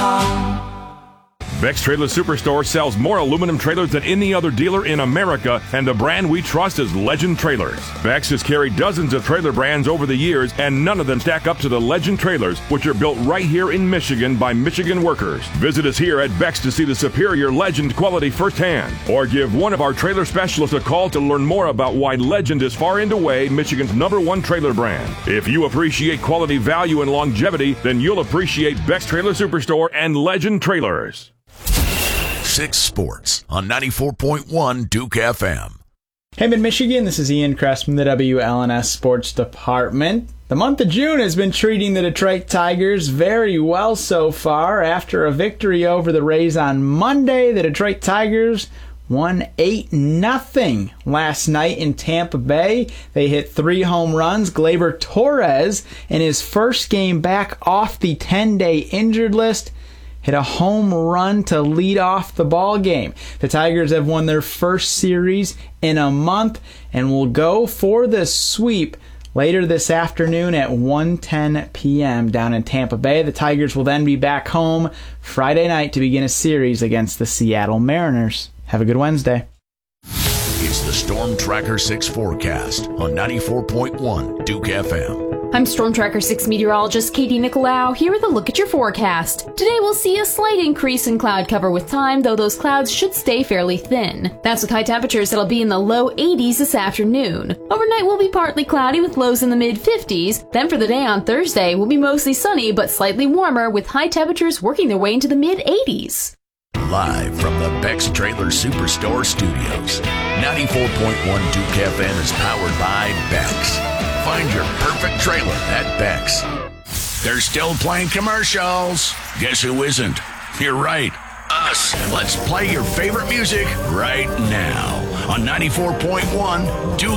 Beck's Trailer Superstore sells more aluminum trailers than any other dealer in America, and the brand we trust is Legend Trailers. Beck's has carried dozens of trailer brands over the years, and none of them stack up to the Legend Trailers, which are built right here in Michigan by Michigan workers. Visit us here at Beck's to see the superior Legend quality firsthand, or give one of our trailer specialists a call to learn more about why Legend is far and away Michigan's #1 trailer brand. If you appreciate quality, value, and longevity, then you'll appreciate Beck's Trailer Superstore and Legend Trailers. 6 Sports on 94.1 Duke FM. Hey, Mid-Michigan, this is Ian Kress from the WLNS Sports Department. The month of June has been treating the Detroit Tigers very well so far. After a victory over the Rays on Monday, the Detroit Tigers won 8-0 last night in Tampa Bay. They hit 3 home runs. Gleyber Torres, in his first game back off the 10-day injured list, hit a home run to lead off the ball game. The Tigers have won their first series in a month and will go for the sweep later this afternoon at 1:10 p.m. down in Tampa Bay. The Tigers will then be back home Friday night to begin a series against the Seattle Mariners. Have a good Wednesday. It's the Storm Tracker 6 forecast on 94.1 Duke FM. I'm Storm Tracker 6 meteorologist Katie Nicolau, here with a look at your forecast. Today we'll see a slight increase in cloud cover with time, though those clouds should stay fairly thin. That's with high temperatures that'll be in the low 80s this afternoon. Overnight will be partly cloudy with lows in the mid-50s. Then for the day on Thursday, will be mostly sunny but slightly warmer with high temperatures working their way into the mid-80s. Live from the Beck's Trailer Superstore studios, 94.1 Duke FM is powered by Beck's. Find your perfect trailer at Beck's. They're still playing commercials. Guess who isn't? You're right, us. Let's play your favorite music right now on 94.1 Duke